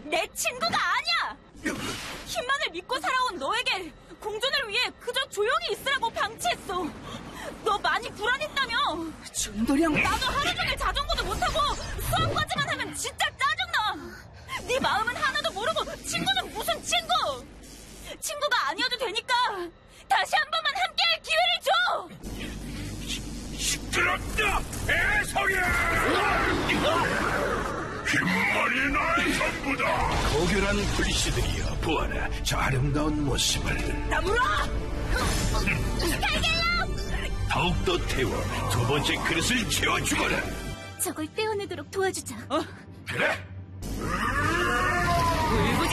내 친구가 아니야! 힘만을 믿고 살아온 너에게 공존을 위해 그저 조용히 있으라고 방치했어. 너 많이 불안했다며. 준도령, 나도 하루 종일 자전거도 못하고 수학까지만 하면 진짜 짜증나. 네 마음은 하나도 모르고 친구는 무슨 친구. 친구가 아니어도 되니까 다시 한 번만 함께할 기회를 줘. 시끄럽다, 애성이야! 힘만이 나의 전부다. 고결한 불씨들이여, 보아라 저 아름다운 모습을. 나무라! 더욱더 태워 두 번째 그릇을 채워주거라. 저걸 떼어내도록 도와주자. 그래. 울부짖